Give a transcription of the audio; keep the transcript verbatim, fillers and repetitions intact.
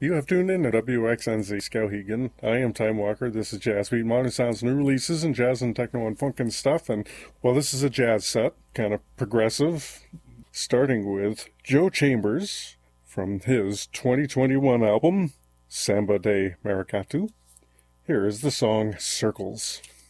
You have tuned in to W X N Z Skowhegan. I am Time Walker. This is Jazz Beat, Modern Sounds, new releases, and jazz and techno and funk and stuff. And, well, this is a jazz set, kind of progressive, starting with Joe Chambers from his twenty twenty-one album, Samba de Maracatu. Here is the song Circles.